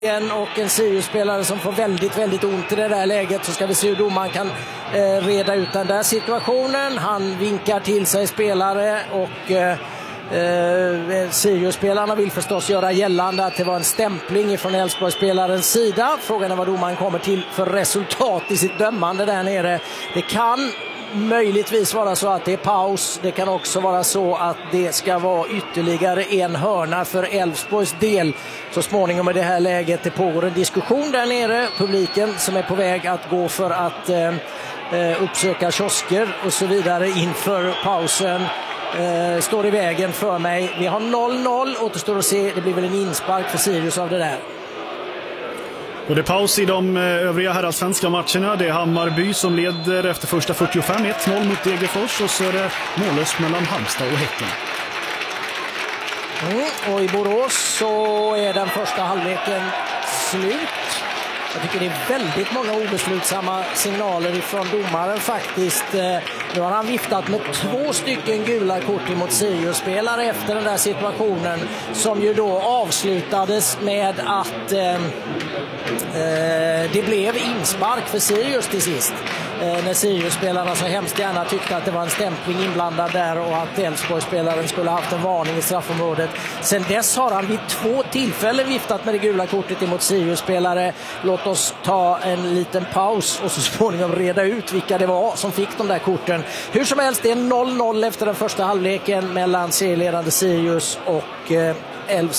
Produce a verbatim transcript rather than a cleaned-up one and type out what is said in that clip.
Och en Sirius-spelare som får väldigt, väldigt ont i det där läget. Så ska vi se hur domaren kan eh, reda ut den där situationen. Han vinkar till sig spelare och eh, eh, Sirius-spelarna vill förstås göra gällande att det var en stämpling från Elfsborg-spelarens sida. Frågan är vad domaren kommer till för resultat i sitt dömande där nere. Det kan möjligtvis vara så att det är paus. Det kan också vara så att det ska vara ytterligare en hörna för Elfsborgs del så småningom i det här läget. Det pågår en diskussion där nere. Publiken som är på väg att gå för att eh, uppsöka kiosker och så vidare inför pausen eh, står i vägen för mig. Vi har noll noll, återstår att se. Det blir väl en inspark för Sirius av det där. Och det är paus i de övriga herrallsvenska matcherna. Det är Hammarby som leder efter första fyrtiofem, ett noll mot Degerfors. Och så är det mållöst mellan Halmstad och Häcken. Mm, och i Borås så är den första halvleken slut. Jag tycker det är väldigt många obeslutsamma signaler ifrån domaren faktiskt. Nu har han viftat med två stycken gula kort emot Sirius-spelare efter den där situationen som ju då avslutades med att eh, det blev inspark för Sirius till sist. Eh, när Sirius-spelarna så hemskt gärna tyckte att det var en stämpling inblandad där och att Elfsborg-spelaren skulle ha haft en varning i straffområdet. Sen dess har han vid två tillfällen viftat med det gula kortet emot Sirius-spelare. Låt oss ta en liten paus och så småningom reda ut vilka det var som fick de där korten. Hur som helst, det är noll noll efter den första halvleken mellan serieledande Sirius och eh, Elfsborg.